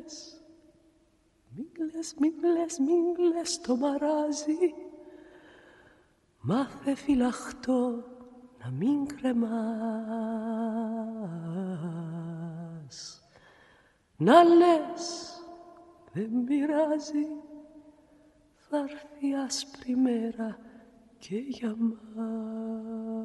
μην κλαις το μαράζι, μάθε φυλαχτό να μην κρεμάς. Να λες δεν πειράζει, θα έρθει άσπρη μέρα και για μας.